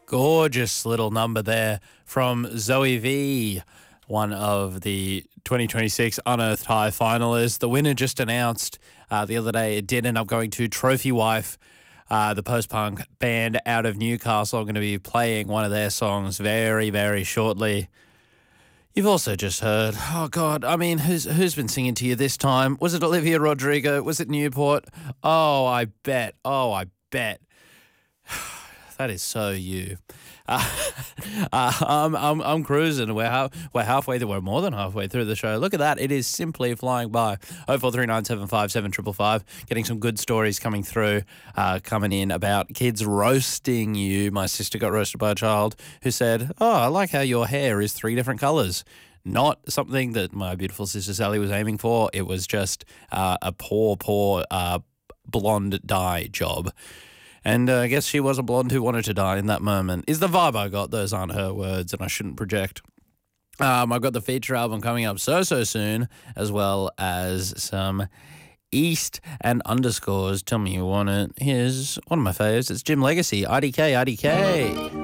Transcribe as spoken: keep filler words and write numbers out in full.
Gorgeous little number there from Zoe V, one of the twenty twenty-six Unearthed High finalists. The winner just announced uh, the other day. It did end up going to Trophy Wife, uh, the post-punk band out of Newcastle. I'm going to be playing one of their songs very, very shortly. You've also just heard, oh God, I mean, who's who's been singing to you this time? Was it Olivia Rodrigo? Was it Newport? Oh, I bet. Oh, I bet. That is so you. Uh, uh, I'm, I'm, I'm cruising. We're, ha- we're halfway through. We're more than halfway through the show. Look at that. It is simply flying by. oh four three nine seven five seven five five five. Getting some good stories coming through, uh, coming in about kids roasting you. My sister got roasted by a child who said, oh, I like how your hair is three different colours. Not something that my beautiful sister Sally was aiming for. It was just uh, a poor, poor uh, blonde dye job. And uh, I guess she was a blonde who wanted to die in that moment. Is the vibe I got. Those aren't her words, and I shouldn't project. Um, I've got the feature album coming up so, so soon, as well as some East and underscores. Tell me you want it. Here's one of my faves. It's Jim Legacy, I D K, I D K.